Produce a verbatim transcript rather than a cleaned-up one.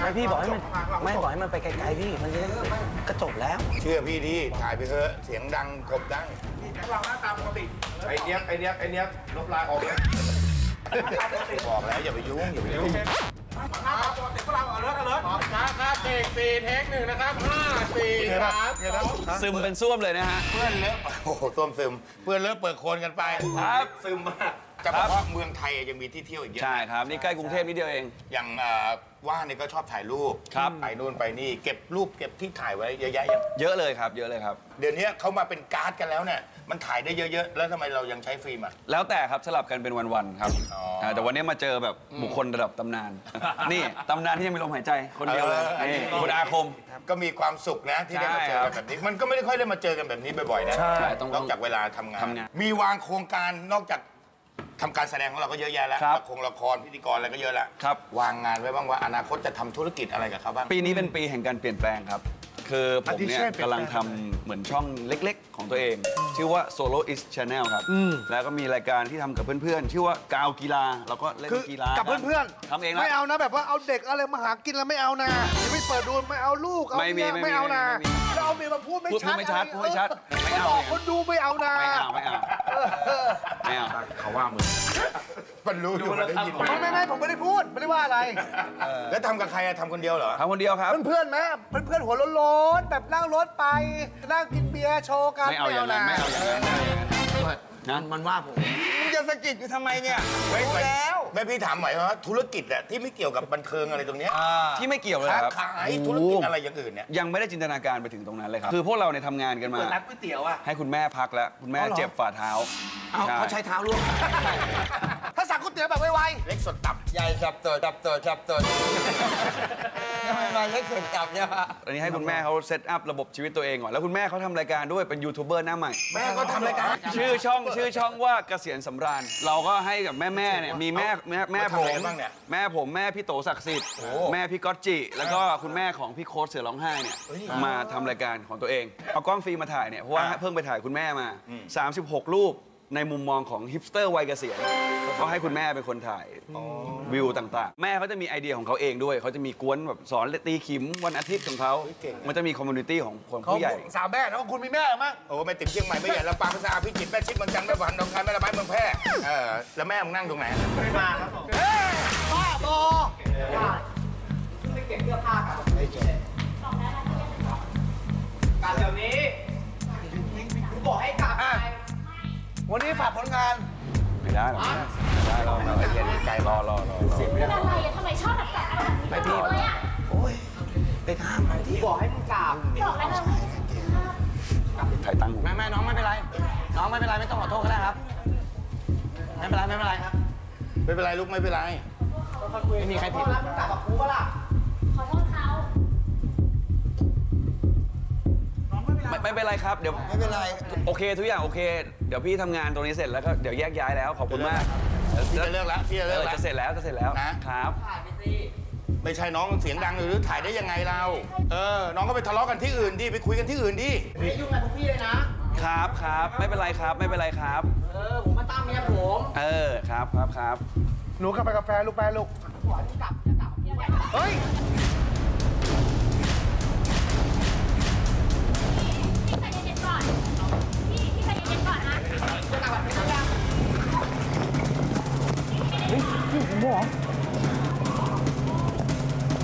ไม่พี่บอกให้มันไม่บอกให้มันไปไกลๆพี่มันจะก็จบแล้วเชื่อพี่ดิถ่ายไปเถอะเสียงดังกบดังเราหน้าตาปกติไอ้เนี้ยไอ้เนี้ยไอ้เนี้ยลบลายออกเลยบอกแล้วอย่าไปยุ่งอย่าไปยุ่งหน้าตาปกติพวกเราเอาเลิศเอาเลิศครับครับเทคสี่เทคหนึ่งนะครับห้าสี่สามซึมเป็นส้วมเลยนะฮะเพื่อนเลอะโอ้โหส้วมซึมเพื่อนเลอะเปิดโคนกันไปครับซึมมากจะบอกว่าเมืองไทยยังมีที่เที่ยวอีกเยอะใช่ครับนี่ใกล้กรุงเทพนิดเดียวเองอย่างว่านนี่ก็ชอบถ่ายรูปไปนู่นไปนี่เก็บรูปเก็บที่ถ่ายไว้เยอะแยะเยอะเลยครับเยอะเลยครับเดี๋ยวนี้เขามาเป็นการ์ดกันแล้วเนี่ยมันถ่ายได้เยอะๆแล้วทำไมเรายังใช้ฟิล์มอ่ะแล้วแต่ครับสลับกันเป็นวันๆครับแต่วันนี้มาเจอแบบบุคคลระดับตำนานนี่ตำนานที่ยังมีลมหายใจคนเดียวเลยนี่คุณอาคมก็มีความสุขนะที่ได้มาเจอกันแบบนี้มันก็ไม่ได้ค่อยได้มาเจอกันแบบนี้บ่อยๆนะนอกจากเวลาทำงานมีวางโครงการนอกจากทำการแสดงของเราก็เยอะแยะแล้วละครละครพิธีกรอะไรก็เยอะแล้ววางงานไว้บ้างว่าอนาคตจะทำธุรกิจอะไรกับเขาบ้างปีนี้เป็นปีแห่งการเปลี่ยนแปลงครับคือผมเนี่ยกำลังทำเหมือนช่องเล็กๆของตัวเองชื่อว่า Soloist Channel ครับแล้วก็มีรายการที่ทำกับเพื่อนๆชื่อว่ากาวกีฬาเราก็เล่นกีฬากับเพื่อนๆทำเองนะไม่เอานะแบบว่าเอาเด็กอะไรมาหากินแล้วไม่เอานะไม่เปิดดูไม่เอาลูกเอาเมียไม่เอานะแล้วเอาเมียมาพูดไม่ชัดไม่ชัดไม่ชัดไม่เอาคนดูไม่เอานะไม่เอาไม่เอาไม่เอาเขาว่ามึงมันรู้อยู่มันได้ยินไม่ไม่ไม่ผมไม่ได้พูดไม่ได้ว่าอะไรแล้วทำกับใครทำคนเดียวเหรอทำคนเดียวครับเพื่อนๆไหมเพื่อนๆหัวโล้นๆแบบนั่งรถไปนั่งกินเบียร์โชว์กันไม่เอาอย่างนั้นไม่เอาอย่างนั้นนะมันว่าผมมึงจะสะกิดอยู่ทำไมเนี่ยแล้วแม่พี่ถามหน่อยว่าธุรกิจอะที่ไม่เกี่ยวกับบันเทิงอะไรตรงนี้ที่ไม่เกี่ยวเลยครับขายธุรกิจอะไรอย่างอื่นเนี่ยยังไม่ได้จินตนาการไปถึงตรงนั้นเลยครับคือพวกเราเนี่ยทำงานกันมาเปิดร้านก๋วยเตี๋ยวอะให้คุณแม่พักแล้วคุณแม่เจ็บฝ่าเท้าเขาใช้เท้าล่วงถ้าสั่งก๋วยเตี๋ยวแบบไวๆเล็กสดตับใหญ่สับตัวตับตัวตับตัวทำไมมาเล็กสดตับเนี่ยอันนี้ให้คุณแม่เขาเซตอัพระบบชีวิตตัวเองก่อนแล้วคุณแม่เขาทำรายการด้วยเป็นยูทูบเบอร์หน้าใหม่แม่ก็ทำรายการชื่อช่องชื่อช่องว่าเกษียณสำราญเราก็ให้กับแม่แม่เนี่ยมีแม่แม่แม่ผมแม่ผมแม่พี่โตศักดิ์สิทธิ์แม่พี่ก๊อตจิแล้วก็คุณแม่ของพี่โค้ชเสือร้องไห้เนี่ยมาทำรายการของตัวเองเอากล้องฟิล์มมาถ่ายเนี่ยเพราะว่าเพิ่งไปถ่ายคุณแม่มาสามสิบหกรูปในมุมมองของฮิปสเตอร์วัยเกษียณก็ให้คุณแม่เป็นคนถ่ายวิวต่างๆแม่เขาจะมีไอเดียของเขาเองด้วยเขาจะมีกวนแบบสอนตีขิมวันอาทิตย์ของเขามันจะมีคอมมูนิตี้ของคนผู้ใหญ่สาวแม่แล้วคุณมีแม่หรือมั้งโอ้ไม่ติดเชียงใหม่ไม่ใหญ่ลำปางพิษณุพิจิตรแม่ชิดเมืองจันทร์แม่หวานหนองคายแม่ละไม้เมืองแพร่เออแล้วแม่มึงนั่งตรงไหนไม่มาครับผมเฮ้ยบ้าบอไปเก็บเสื้อผ้าครับการเดี๋ยวนี้บอกให้กลับวันนี้ฝากผลงานไม่ได้หรอกไม่ได้รอเราเย็นไกลรอรอรอเป็นอะไรทำไมชอบแบบแบบไม่พี่โอ้ยไปข้ามไปที่บอกให้มึงกลับบอกแล้วนะใครตั้งหูไม่ไม่น้องไม่เป็นไรน้องไม่เป็นไรไม่ต้องขอโทษก็ได้ครับไม่เป็นไรไม่เป็นไรครับไม่เป็นไรลูกไม่เป็นไรไม่มีใครผิดแล้วมึงกลับกับกูก็ล่ะขอโทษเขาไม่เป็นไรครับเดี๋ยวไม่เป็นไรโอเคทุกอย่างโอเคเดี๋ยวพี่ทำงานตรงนี้เสร็จแล้วก็เดี๋ยวแยกย้ายแล้วขอบคุณมากพี่จะเลิกแล้วพี่จะเลิกแล้วจะเสร็จแล้วจะเสร็จแล้วนะครับถ่ายไปสิไม่ใช่น้องเสียงดังหรือถ่ายได้ยังไงเราเออน้องก็ไปทะเลาะกันที่อื่นดิไปคุยกันที่อื่นดิไม่ยุ่งกับพวกพี่เลยนะครับครับไม่เป็นไรครับไม่เป็นไรครับเออผมมาตามเมียผมเออครับครับครับหนูกลับไปกาแฟลูกไปลูกหัวที่กลับจะกลับเฮ้ยผมบอก